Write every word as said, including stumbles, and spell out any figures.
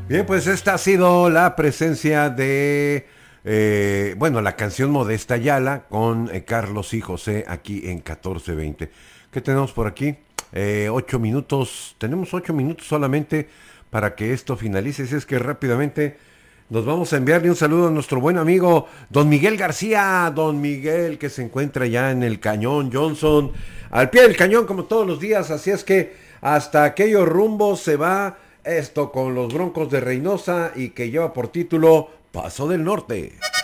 Bien, pues esta ha sido la presencia de, eh, bueno, la canción Modesta Yala con eh, Carlos y José aquí en catorce veinte. ¿Qué tenemos por aquí? Eh, ocho minutos, tenemos ocho minutos solamente para que esto finalice. Si es que rápidamente nos vamos a enviarle un saludo a nuestro buen amigo Don Miguel García. Don Miguel que se encuentra ya en el Cañón Johnson, al pie del cañón como todos los días. Así es que hasta aquellos rumbos se va esto con los Broncos de Reynosa y que lleva por título Paso del Norte.